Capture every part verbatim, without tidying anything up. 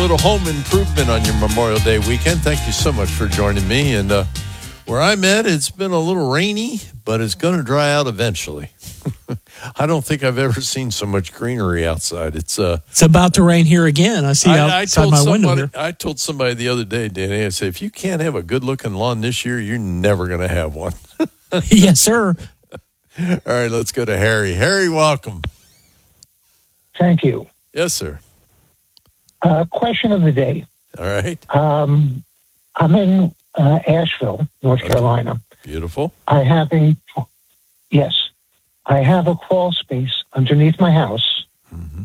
little home improvement on your Memorial Day weekend. Thank you so much for joining me. And uh, where I'm at, it's been a little rainy, but it's going to dry out eventually. I don't think I've ever seen so much greenery outside. It's uh, it's about to rain here again. I see I, outside I told my somebody, window here. I told somebody the other day, Danny, I said, if you can't have a good-looking lawn this year, you're never going to have one. Yes, sir. All right, let's go to Harry. Harry, welcome. Thank you. Yes, sir. Uh, question of the day. All right. Um, I'm in uh, Asheville, North Okay. Carolina. Beautiful. I have a, yes, I have a crawl space underneath my house. Mm-hmm.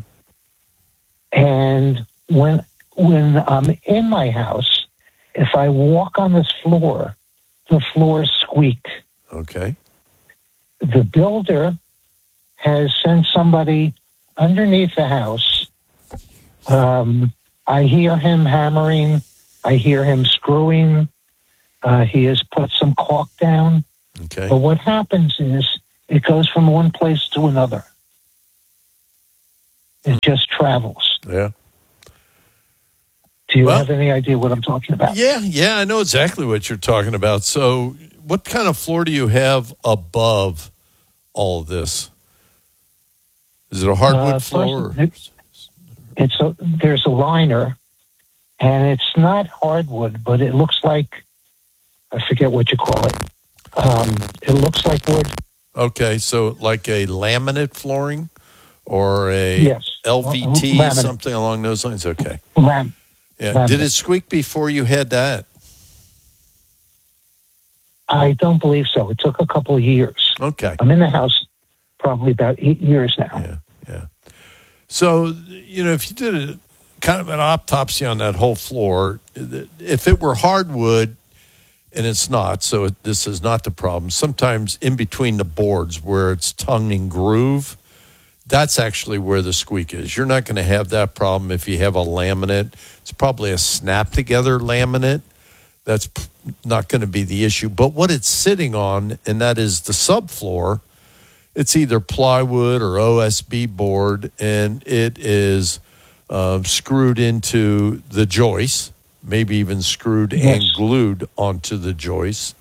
And when, when I'm in my house, if I walk on this floor, the floors squeak. Okay. The builder has sent somebody underneath the house. Um, I hear him hammering. I hear him screwing. Uh, he has put some caulk down. Okay. But what happens is it goes from one place to another. It just travels. Yeah. Do you Well- have any idea what I'm talking about? Yeah, yeah, I know exactly what you're talking about. So, what kind of floor do you have above all of this? Is it a hardwood Uh, floor? first, it's- It's a, there's a liner, and it's not hardwood, but it looks like, I forget what you call it. Um, it looks like wood. Okay, so like a laminate flooring or a Yes. L V T, Laminate. something along those lines? Okay. Lam- Yeah. Laminate. Did it squeak before you had that? I don't believe so. It took a couple of years. Okay. I'm in the house probably about eight years now. Yeah, yeah. So, you know, if you did a kind of an autopsy on that whole floor, if it were hardwood, and it's not, so it, this is not the problem, sometimes in between the boards where it's tongue and groove, that's actually where the squeak is. You're not going to have that problem if you have a laminate. It's probably a snap-together laminate. That's p- not going to be the issue. But what it's sitting on, and that is the subfloor, it's either plywood or O S B board, and it is uh, screwed into the joist, maybe even screwed Yes. and glued onto the joist.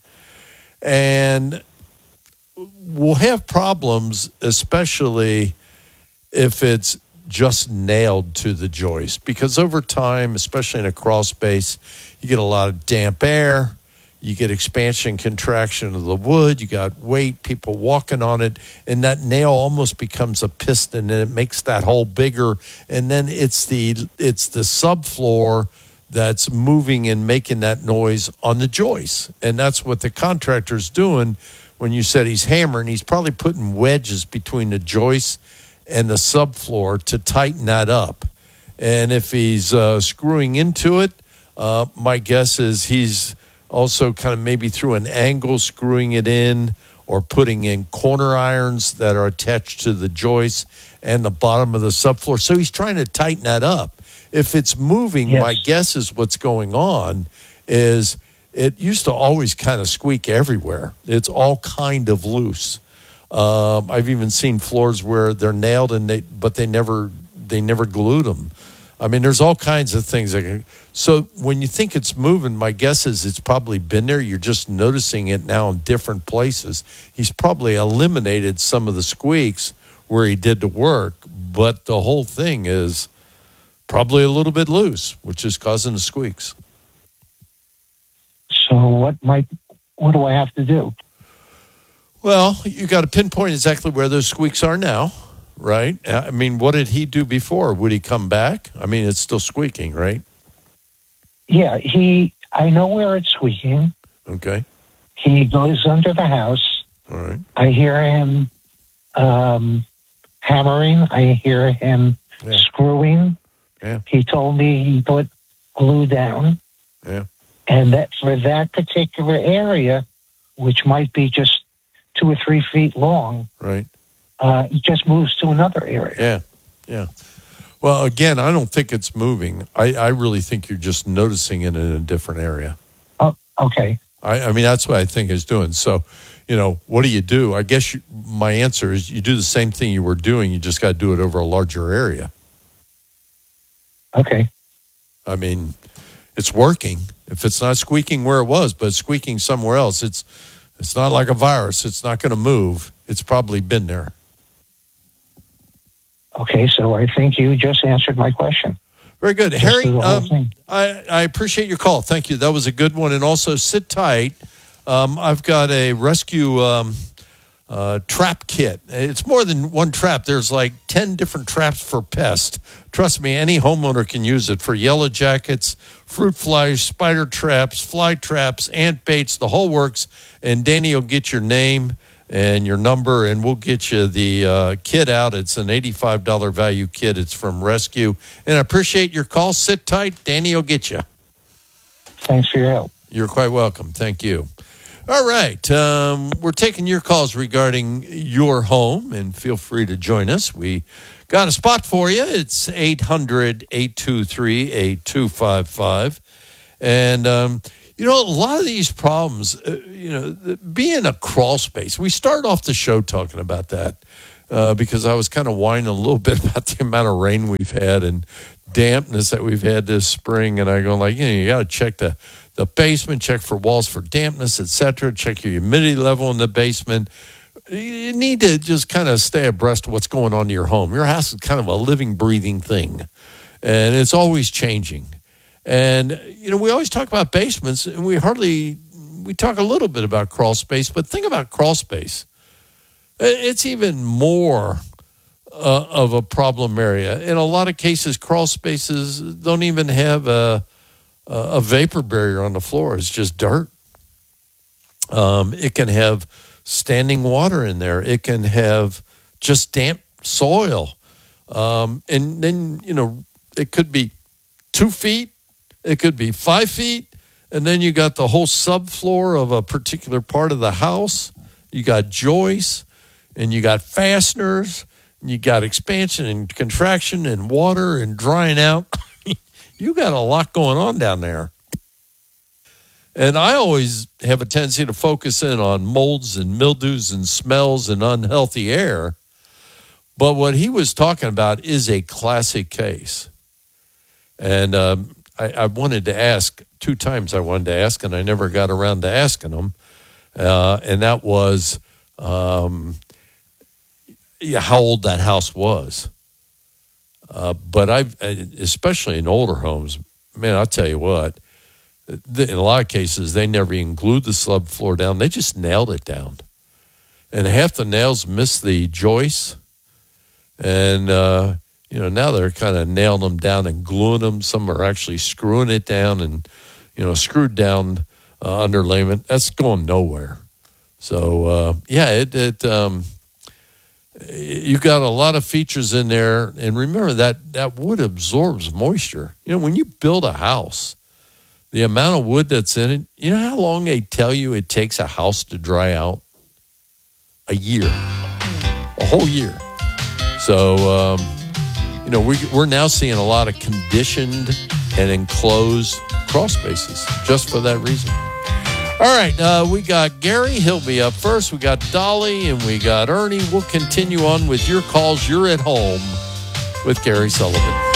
And we'll have problems, especially if it's just nailed to the joist, because over time, especially in a crawl space, you get a lot of damp air, you get expansion, contraction of the wood, you got weight, people walking on it, and that nail almost becomes a piston, and it makes that hole bigger, and then it's the it's the subfloor that's moving and making that noise on the joist, and that's what the contractor's doing. When you said he's hammering, he's probably putting wedges between the joist and the subfloor to tighten that up. And if he's uh, screwing into it, uh, my guess is he's also kind of maybe through an angle screwing it in, or putting in corner irons that are attached to the joist and the bottom of the subfloor. So he's trying to tighten that up. If it's moving, Yes. my guess is what's going on is it used to always kind of squeak everywhere. It's all kind of loose. Um, I've even seen floors where they're nailed and they, but they never, they never glued them. I mean, there's all kinds of things. That can, so when you think it's moving, my guess is it's probably been there. You're just noticing it now in different places. He's probably eliminated some of the squeaks where he did the work, but the whole thing is probably a little bit loose, which is causing the squeaks. So what might, what do I have to do? Well, you got to pinpoint exactly where those squeaks are now, right? I mean, what did he do before? Would he come back? I mean, it's still squeaking, right? Yeah, he, I know where it's squeaking. Okay. He goes under the house. All right. I hear him um, hammering. I hear him Yeah. screwing. Yeah. He told me he put glue down. Yeah. And that for that particular area, which might be just two or three feet long, Right. uh, it just moves to another area. Yeah. Yeah. Well, again, I don't think it's moving. I, I really think you're just noticing it in a different area. Oh, okay. I, I mean, that's what I think it's doing. So, you know, what do you do? I guess you, my answer is you do the same thing you were doing. You just got to do it over a larger area. Okay. I mean, it's working. If it's not squeaking where it was, but it's squeaking somewhere else, it's it's not like a virus. It's not going to move. It's probably been there. Okay, so I think you just answered my question. Very good. Just Harry, the whole um, thing. I, I appreciate your call. Thank you. That was a good one. And also sit tight. Um, I've got a rescue um, uh, trap kit. It's more than one trap. There's like ten different traps for pests. Trust me, any homeowner can use it for yellow jackets, fruit flies, spider traps, fly traps, ant baits, the whole works. And Danny will get your name and your number, and we'll get you the uh, kit out. It's an eighty-five dollars value kit. It's from Rescue. And I appreciate your call. Sit tight. Danny will get you. Thanks for your help. You're quite welcome. Thank you. All right. Um, we're taking your calls regarding your home, and feel free to join us. We got a spot for you. It's eight hundred, eight two three, eight two five five. And, um, you know, a lot of these problems, uh, you know, the- being a crawl space, we started off the show talking about that uh, because I was kind of whining a little bit about the amount of rain we've had and dampness that we've had this spring. And I go like, you know, you got to check the, the basement, check for walls for dampness, et cetera, check your humidity level in the basement. You need to just kind of stay abreast of what's going on in your home. Your house is kind of a living, breathing thing, and it's always changing. And, you know, we always talk about basements, and we hardly, we talk a little bit about crawl space, but think about crawl space. It's even more uh, of a problem area. In a lot of cases, crawl spaces don't even have a, a vapor barrier on the floor. It's just dirt. Um, it can have standing water in there. It can have just damp soil. Um, and then, you know, it could be two feet. It could be five feet, and then you got the whole subfloor of a particular part of the house. You got joists, and you got fasteners, and you got expansion and contraction and water and drying out. You got a lot going on down there. And I always have a tendency to focus in on molds and mildews and smells and unhealthy air. But what he was talking about is a classic case. And um, I, I wanted to ask, two times I wanted to ask, and I never got around to asking him. Uh, and that was um, yeah, how old that house was. Uh, but I've, especially in older homes, man, I'll tell you what, in a lot of cases, they never even glued the subfloor down. They just nailed it down. And half the nails missed the joists. And, uh, you know, now they're kind of nailing them down and gluing them. Some are actually screwing it down and, you know, screwed down uh, underlayment. That's going nowhere. So, uh, yeah, it, it um, you got a lot of features in there. And remember that that wood absorbs moisture. You know, when you build a house, the amount of wood that's in it, you know how long they tell you it takes a house to dry out? A year. A whole year. So, um, you know, we, we're now seeing a lot of conditioned and enclosed crawl spaces just for that reason. All right, uh, we got Gary. He'll be up first. We got Dolly and we got Ernie. We'll continue on with your calls. You're at home with Gary Sullivan.